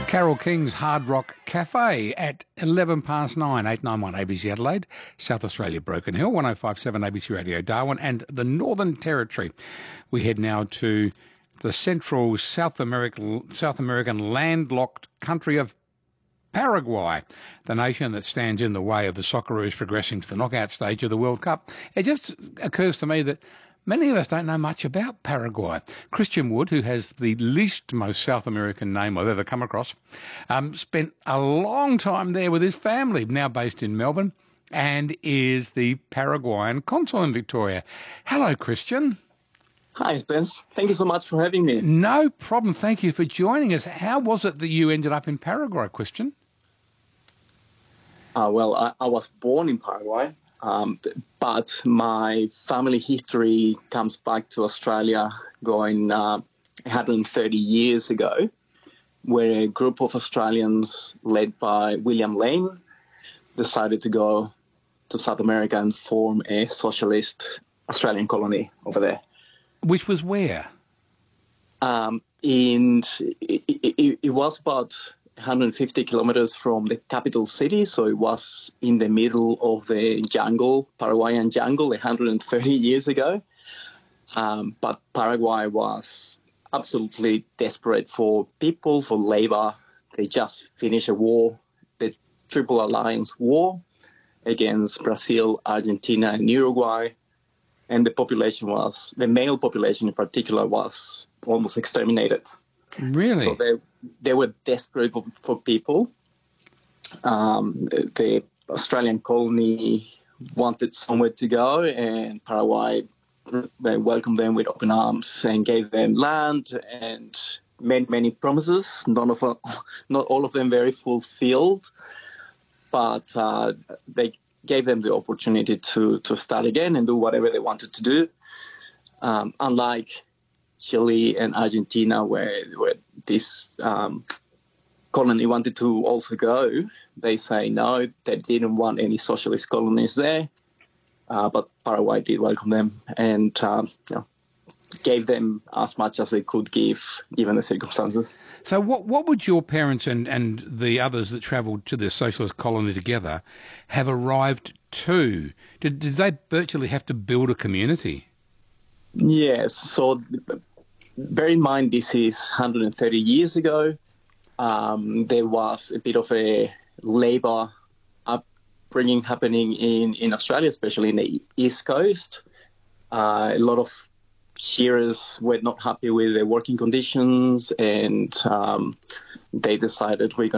Carole King's Hard Rock Cafe at 11 past 9, 891 ABC Adelaide, South Australia Broken Hill, 1057 ABC Radio Darwin and the Northern Territory. We head now to the central South American landlocked country of Paraguay, the nation that stands in the way of the Socceroos progressing to the knockout stage of the World Cup. It just occurs to me that many of us don't know much about Paraguay. Christian Wood, who has the least most South American name I've ever come across, spent a long time there with his family, now based in Melbourne, and is the Paraguayan consul in Victoria. Hello, Christian. Hi, Spence. Thank you so much for having me. No problem. Thank you for joining us. How was it that you ended up in Paraguay, Christian? I was born in Paraguay. But my family history comes back to Australia going 130 years ago, where a group of Australians led by William Lane decided to go to South America and form a socialist Australian colony over there. Which was where? It was about 150 kilometers from the capital city, so it was in the middle of the jungle, Paraguayan jungle, 130 years ago. But Paraguay was absolutely desperate for people, for labor. They just finished a war, the Triple Alliance War against Brazil, Argentina, and Uruguay. And the male population in particular was almost exterminated. Really? So they were desperate for people. The Australian colony wanted somewhere to go, and Paraguay welcomed them with open arms and gave them land and many promises. Not all of them very fulfilled, but they gave them the opportunity to start again and do whatever they wanted to do. Unlike Chile and Argentina, where this colony wanted to also go, they say no, they didn't want any socialist colonies there, but Paraguay did welcome them and gave them as much as they could give, given the circumstances. So what would your parents and the others that travelled to this socialist colony together have arrived to? Did they virtually have to build a community? Yes, so bear in mind this is 130 years ago. There was a bit of a labour upbringing happening in Australia, especially in the East Coast. A lot of shearers were not happy with their working conditions, and they decided we're going